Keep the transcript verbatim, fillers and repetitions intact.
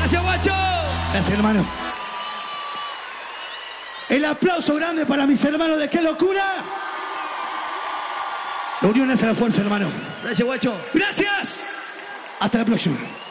Gracias, guacho. Gracias, hermano. El aplauso grande para mis hermanos de Qué Locura. La unión hace la fuerza, hermano. Gracias, guacho. Gracias. Hasta la próxima.